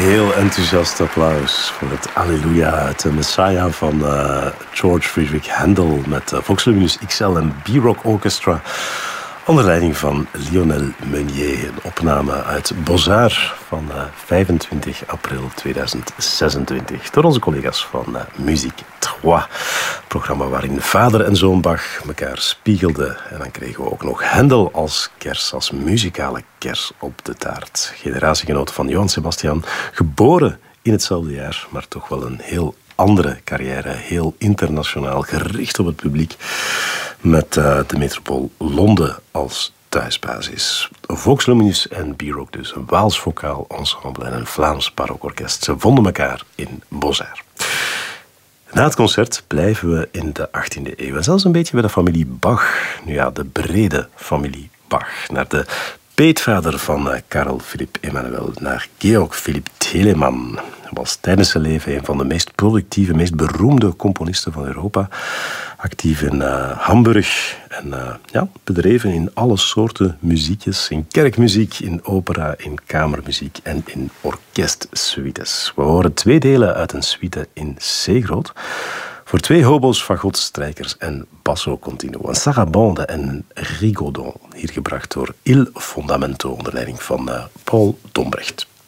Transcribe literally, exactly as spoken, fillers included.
Heel enthousiast applaus voor het Alleluia uit de Messiah van uh, George Friedrich Handel met uh, Volksluminous X L en B-Rock Orchestra onder leiding van Lionel Meunier. Een opname uit Beaux-Arts van uh, vijfentwintig april tweeduizend zesentwintig door onze collega's van uh, Musique trois. Programma waarin vader en zoon Bach elkaar spiegelden. En dan kregen we ook nog Handel als kers, als muzikale kers op de taart. Generatiegenoot van Johann Sebastian, geboren in hetzelfde jaar, maar toch wel een heel andere carrière, heel internationaal, gericht op het publiek, met uh, de metropool Londen als thuisbasis. Volksluminous en B-Rock dus, een Waals vocaal ensemble en een Vlaams barokorkest. Ze vonden elkaar in Beaux-Arts. Na het concert blijven we in de achttiende eeuw. En zelfs een beetje bij de familie Bach. Nu ja, de brede familie Bach. Naar de peetvader van Karel Philipp Emanuel, naar Georg Philipp Telemann. Hij was tijdens zijn leven een van de meest productieve, meest beroemde componisten van Europa. Actief in uh, Hamburg en uh, ja, bedreven in alle soorten muziekjes. In kerkmuziek, in opera, in kamermuziek en in orkestsuites. We horen twee delen uit een suite in C-groot. Voor twee hobo's, fagots, strijkers en basso continuo. Een sarabande en een rigodon. Hier gebracht door Il Fondamento onder leiding van uh, Paul Dombrecht.